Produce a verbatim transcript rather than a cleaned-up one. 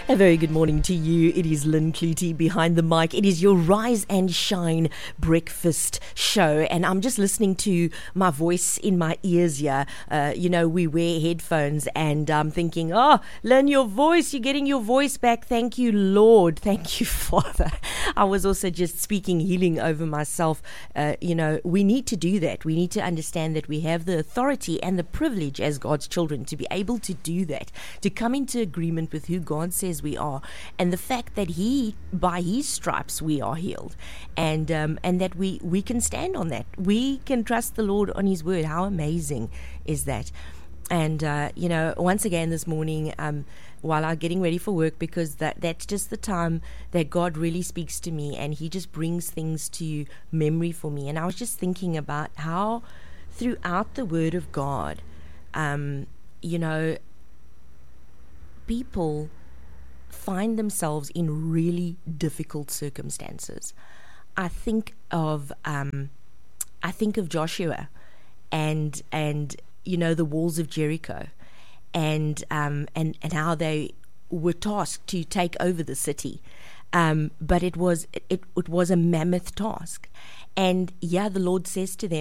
A very good morning to you. It is Lynn Clutie behind the mic. It is your Rise and Shine breakfast show, and I'm just listening to my voice in my ears here. Uh, you know, we wear headphones, and I'm thinking, oh, Lynn, your voice, you're getting your voice back. Thank you, Lord. Thank you, Father. I was also just speaking healing over myself. Uh, you know, we need to do that. We need to understand that we have the authority and the privilege as God's children to be able to do that, to come into agreement with who God says we are, and the fact that he, by his stripes, we are healed, and um, and that we we can stand on that. We can trust the Lord on his word. How amazing is that? And uh, you know, once again this morning, um, while I'm getting ready for work, because that that's just the time that God really speaks to me, and he just brings things to memory for me. And I was just thinking about how throughout the word of God, um, you know, people find themselves in really difficult circumstances. I think of um, I think of Joshua, and and you know, the walls of Jericho, and um, and and how they were tasked to take over the city, um, but it was it it was a mammoth task, and yeah, the Lord says to them,